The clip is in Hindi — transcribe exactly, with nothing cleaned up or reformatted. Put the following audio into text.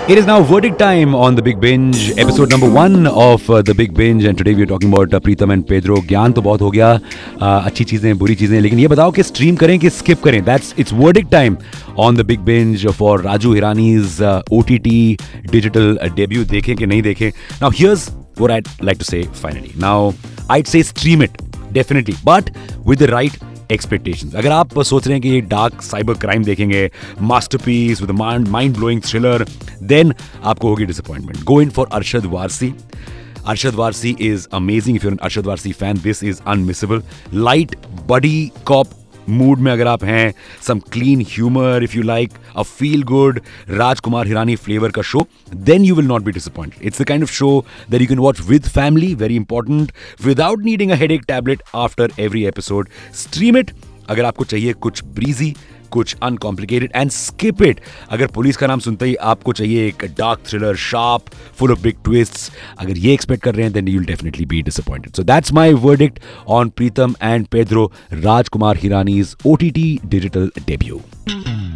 It is now verdict time on The Big Binge, episode number one of uh, The Big Binge, and today we are talking about uh, Pritam and Pedro. ज्ञान तो बहुत हो गया, uh, अच्छी चीजें बुरी चीजें, लेकिन ये बताओ कि स्ट्रीम करें कि स्किप करें. That's it's verdict time on The Big Binge for Raju Hirani's uh, O T T digital uh, debut. देखें कि नहीं देखें. Now here's what I'd like to say finally. Now I'd say stream it definitely, but with the right expectations. अगर आप सोच रहे हैं कि ये डार्क साइबर क्राइम देखेंगे, masterpiece with mind blowing thriller, then आपको होगी disappointment. Go in for Arshad Warsi. Arshad Varsi is amazing. If you're an Arshad Varsi fan, this is unmissable. Light buddy cop mood में अगर आप हैं, some clean humor, if you like a feel good Rajkumar Hirani flavor का show, then you will not be disappointed. It's the kind of show that you can watch with family, very important, without needing a headache tablet after every episode. Stream it अगर आपको चाहिए कुछ breezy, कुछ अनकॉम्प्लिकेटेड, एंड स्किप इट अगर पुलिस का नाम सुनते ही आपको चाहिए एक dark thriller, sharp, full of big twists. अगर ये एक्सपेक्ट कर रहे हैं, then you will definitely be disappointed. So that's my verdict on Pritam and Pedro, Rajkumar हिरानीज O T T digital debut.